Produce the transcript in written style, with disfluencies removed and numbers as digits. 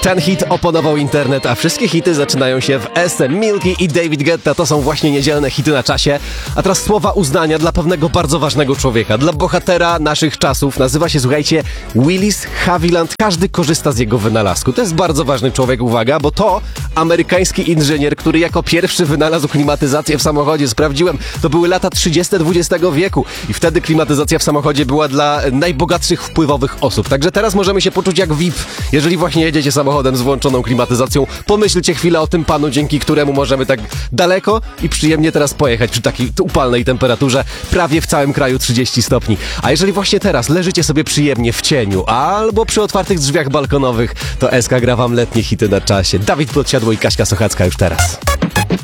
Ten hit oponował internet, a wszystkie hity zaczynają się w SM. Milky i David Guetta to są właśnie niedzielne hity na czasie. A teraz słowa uznania dla pewnego bardzo ważnego człowieka, dla bohatera naszych czasów. Nazywa się, słuchajcie, Willis Haviland. Każdy korzysta z jego wynalazku. To jest bardzo ważny człowiek, uwaga, bo to amerykański inżynier, który jako pierwszy wynalazł klimatyzację w samochodzie. Sprawdziłem, to były lata 30. XX wieku i wtedy klimatyzacja w samochodzie była dla najbogatszych, wpływowych osób. Także teraz możemy się poczuć jak VIP. Jeżeli właśnie jedziecie samochodem z włączoną klimatyzacją, pomyślcie chwilę o tym panu, dzięki któremu możemy tak daleko i przyjemnie teraz pojechać przy takiej upalnej temperaturze, prawie w całym kraju 30 stopni. A jeżeli właśnie teraz leżycie sobie przyjemnie w cieniu albo przy otwartych drzwiach balkonowych, to SK gra wam letnie hity na czasie. Dawid Podsiadło i Kaśka Sochacka już teraz.